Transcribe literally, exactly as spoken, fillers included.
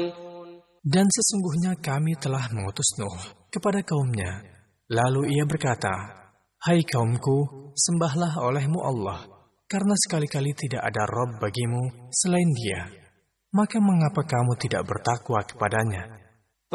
Dan sesungguhnya kami telah mengutus Nuh kepada kaumnya. Lalu ia berkata, "Hai kaumku, sembahlah olehmu Allah, karena sekali-kali tidak ada Rabb bagimu selain Dia. Maka mengapa kamu tidak bertakwa kepadanya